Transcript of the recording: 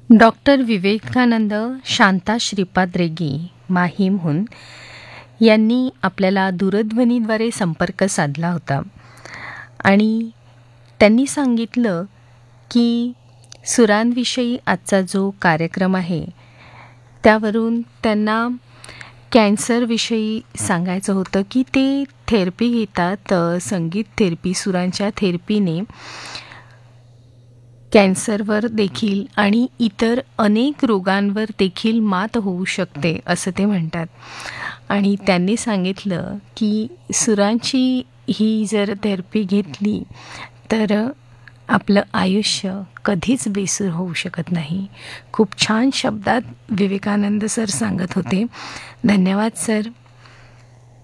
Doctor Vivekananda Shanta Shripad Reggie माहीमहून यांनी आपल्याला दूरध्वनीद्वारे संपर्क साधला होता आणि त्यांनी सांगितलं की सुरांविषयी आजचा जो कार्यक्रम आहे त्यावरून त्यांना कॅन्सरविषयी सांगायचं होतं की ते थेरपी घेतात, संगीत थेरपी, सुरांच्या थेरपीने कॅन्सरवर देखील आणि इतर अनेक रोगांवर देखील मात होऊ शकते असं ते म्हणतात. आणि त्यांनी सांगितलं की सुरांची ही जर थेरपी घेतली तर आपलं आयुष्य कधीच बेसूर होऊ शकत नाही. खूप छान शब्दात विवेकानंद सर सांगत होते. धन्यवाद सर.